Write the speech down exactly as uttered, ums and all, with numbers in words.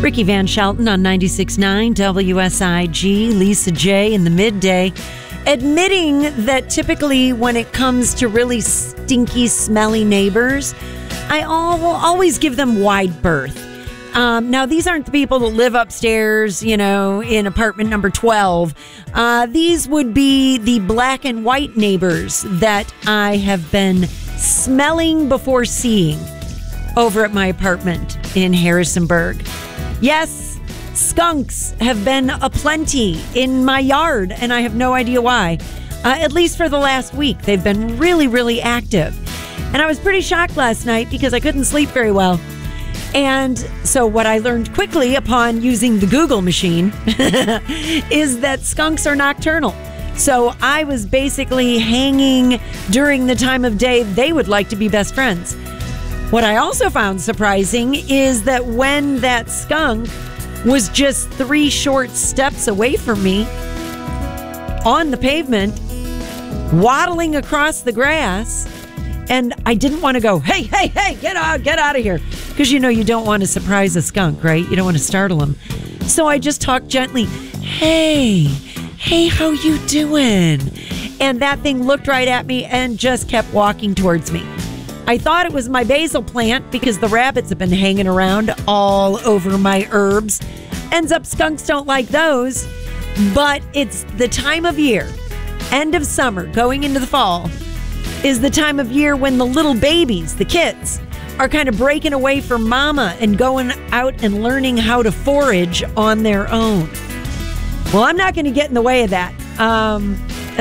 Ricky Van Shelton on ninety-six point nine W S I G. Lisa J in the midday, admitting that typically when it comes to really stinky, smelly neighbors, I al- always give them wide berth. Um, now, these aren't the people that live upstairs, you know, in apartment number twelve. Uh, these would be the black and white neighbors that I have been smelling before seeing over at my apartment in Harrisonburg. Yes, skunks have been aplenty in my yard, and I have no idea why. Uh, at least for the last week, they've been really, really active. And I was pretty shocked last night because I couldn't sleep very well. And so what I learned quickly upon using the Google machine is that skunks are nocturnal. So I was basically hanging during the time of day they would like to be best friends. What I also found surprising is that when that skunk was just three short steps away from me on the pavement, waddling across the grass, and I didn't want to go, hey, hey, hey, get out, get out of here. Because, you know, you don't want to surprise a skunk, right? You don't want to startle him. So I just talked gently, hey, hey, how you doing? And that thing looked right at me and just kept walking towards me. I thought it was my basil plant because the rabbits have been hanging around all over my herbs. Ends up skunks don't like those. But it's the time of year, end of summer, going into the fall, is the time of year when the little babies, the kids, are kind of breaking away from mama and going out and learning how to forage on their own. Well, I'm not going to get in the way of that. Um,